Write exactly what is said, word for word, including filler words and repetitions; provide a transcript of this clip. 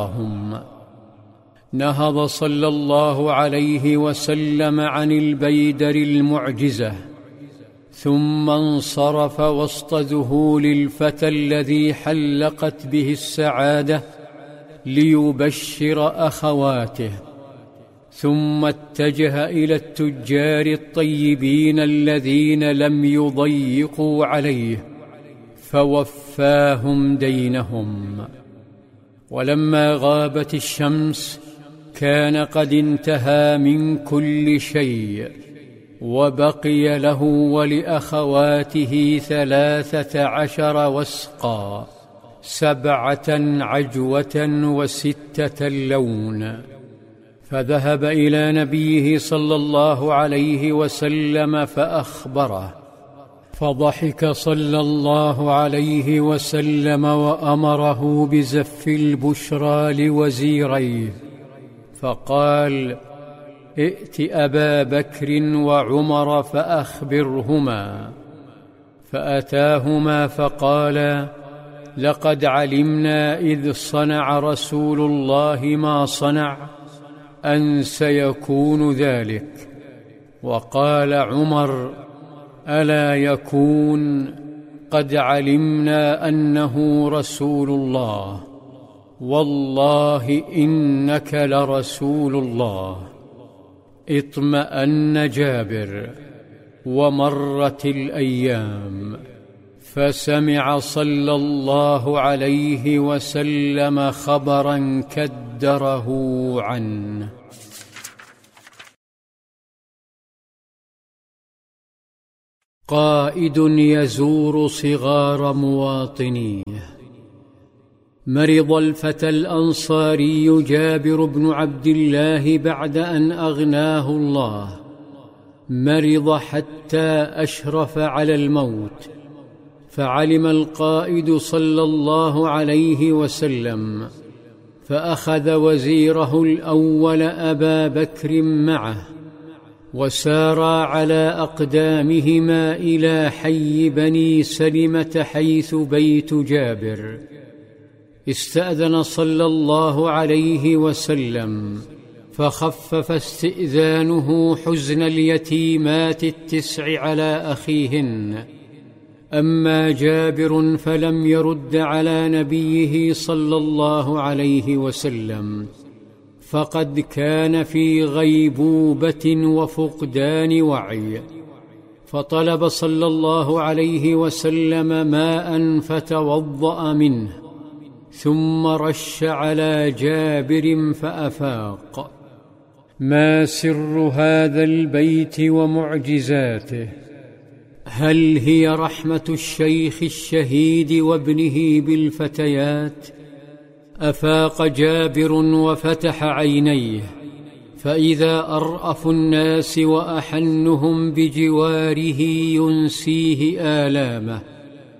هم. نهض صلى الله عليه وسلم عن البيدر المعجزة، ثم انصرف وسط ذهول الفتى الذي حلقت به السعادة ليبشر أخواته، ثم اتجه إلى التجار الطيبين الذين لم يضيقوا عليه فوفاهم دينهم. ولما غابت الشمس كان قد انتهى من كل شيء، وبقي له ولأخواته ثلاثة عشر وسقا، سبعة عجوة وستة لون. فذهب إلى نبيه صلى الله عليه وسلم فأخبره، فضحك صلى الله عليه وسلم وأمره بزف البشرى لوزيريه، فقال: ائت أبا بكر وعمر فأخبرهما. فأتاهما فقال: لقد علمنا إذ صنع رسول الله ما صنع أن سيكون ذلك. وقال عمر: ألا يكون قد علمنا أنه رسول الله، والله إنك لرسول الله. اطمأن جابر، ومرت الأيام، فسمع صلى الله عليه وسلم خبرا كدره عنه. قائد يزور صغار مواطنيه. مرض الفتى الأنصاري جابر بن عبد الله بعد أن أغناه الله، مرض حتى أشرف على الموت، فعلم القائد صلى الله عليه وسلم، فأخذ وزيره الأول أبا بكر معه، وسارا على أقدامهما إلى حي بني سلمة حيث بيت جابر. استأذن صلى الله عليه وسلم، فخفف استئذانه حزن اليتيمات التسع على أخيهن. أما جابر فلم يرد على نبيه صلى الله عليه وسلم، فقد كان في غيبوبة وفقدان وعي، فطلب صلى الله عليه وسلم ماء فتوضأ منه، ثم رش على جابر فأفاق. ما سر هذا البيت ومعجزاته؟ هل هي رحمة الشيخ الشهيد وابنه بالفتيات؟ أفاق جابر وفتح عينيه، فإذا أرأف الناس وأحنهم بجواره ينسيه آلامه،